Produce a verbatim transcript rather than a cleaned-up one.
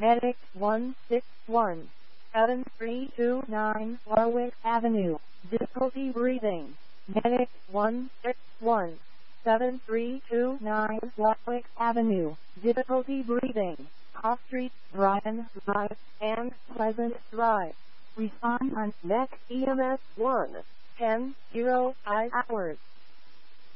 Medic one six one, seven three two nine Warwick Avenue. Difficulty breathing. Medic one six one, seven three two nine Warwick Avenue. Difficulty breathing. Off Street, Bryan Drive, and Pleasant Drive. Respond on Next E M S one, ten oh five hours.